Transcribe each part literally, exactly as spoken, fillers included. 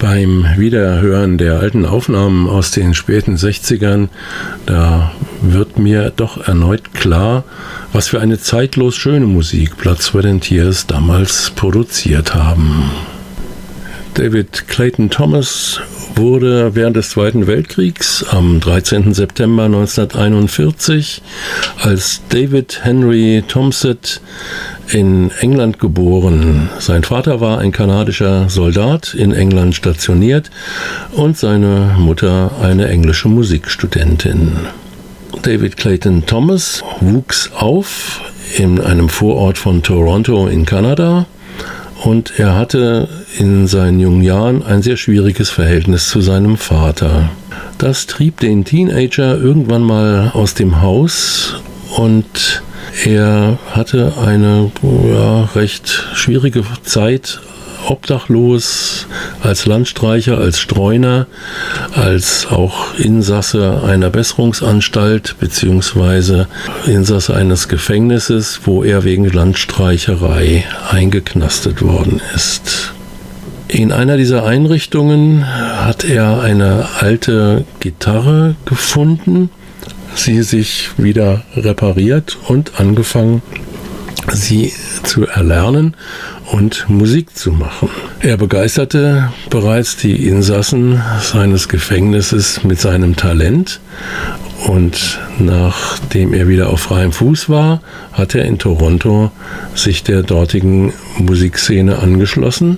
Beim Wiederhören der alten Aufnahmen aus den späten sechzigern, da wird mir doch erneut klar, was für eine zeitlos schöne Musik Blood, Sweat and Tears damals produziert haben. David Clayton Thomas wurde während des Zweiten Weltkriegs am dreizehnten September neunzehnhunderteinundvierzig als David Henry Thompson in England geboren. Sein Vater war ein kanadischer Soldat in England stationiert und seine Mutter eine englische Musikstudentin. David Clayton Thomas wuchs auf in einem Vorort von Toronto in Kanada. Und er hatte in seinen jungen Jahren ein sehr schwieriges Verhältnis zu seinem Vater. Das trieb den Teenager irgendwann mal aus dem Haus und er hatte eine ja, recht schwierige Zeit, obdachlos, als Landstreicher, als Streuner, als auch Insasse einer Besserungsanstalt beziehungsweise Insasse eines Gefängnisses, wo er wegen Landstreicherei eingeknastet worden ist. In einer dieser Einrichtungen hat er eine alte Gitarre gefunden, sie sich wieder repariert und angefangen, sie zu erlernen und Musik zu machen. Er begeisterte bereits die Insassen seines Gefängnisses mit seinem Talent und nachdem er wieder auf freiem Fuß war, hat er in Toronto sich der dortigen Musikszene angeschlossen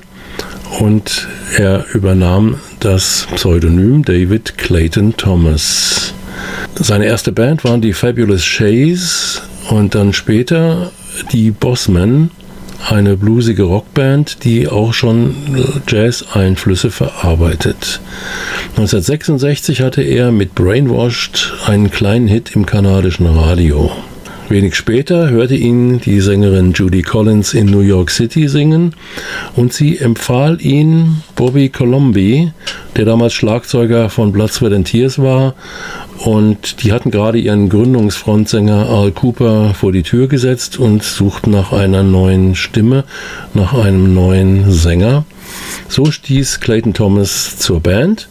und er übernahm das Pseudonym David Clayton Thomas. Seine erste Band waren die Fabulous Shays und dann später die Bossmen, eine bluesige Rockband, die auch schon Jazz-Einflüsse verarbeitet. neunzehnhundertsechsundsechzig hatte er mit Brainwashed einen kleinen Hit im kanadischen Radio. Wenig später hörte ihn die Sängerin Judy Collins in New York City singen und sie empfahl ihn Bobby Colomby, der damals Schlagzeuger von Blood, Sweat and Tears war, und die hatten gerade ihren Gründungsfrontsänger Al Kooper vor die Tür gesetzt und suchten nach einer neuen Stimme, nach einem neuen Sänger. So stieß Clayton Thomas zur Band,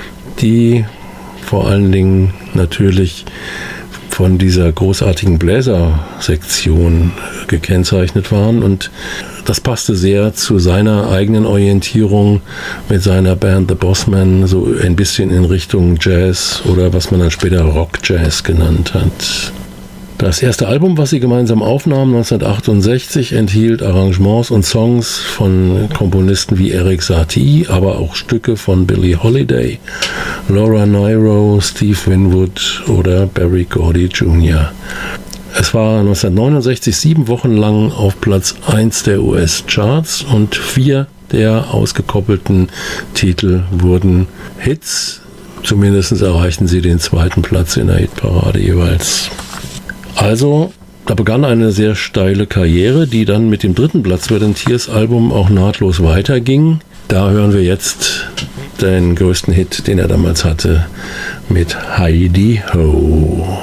die vor allen Dingen natürlich von dieser großartigen Bläsersektion gekennzeichnet waren und das passte sehr zu seiner eigenen Orientierung mit seiner Band The Bossmen, so ein bisschen in Richtung Jazz oder was man dann später Rock-Jazz genannt hat. Das erste Album, was sie gemeinsam aufnahmen, neunzehnhundertachtundsechzig, enthielt Arrangements und Songs von Komponisten wie Eric Satie, aber auch Stücke von Billie Holiday, Laura Nyro, Steve Winwood oder Berry Gordy Junior Es war neunzehnhundertneunundsechzig sieben Wochen lang auf Platz eins der U S-Charts und vier der ausgekoppelten Titel wurden Hits. Zumindest erreichten sie den zweiten Platz in der Hitparade jeweils. Also, da begann eine sehr steile Karriere, die dann mit dem dritten Blood, Sweat and Tears Album auch nahtlos weiterging. Da hören wir jetzt den größten Hit, den er damals hatte, mit Heidi Ho.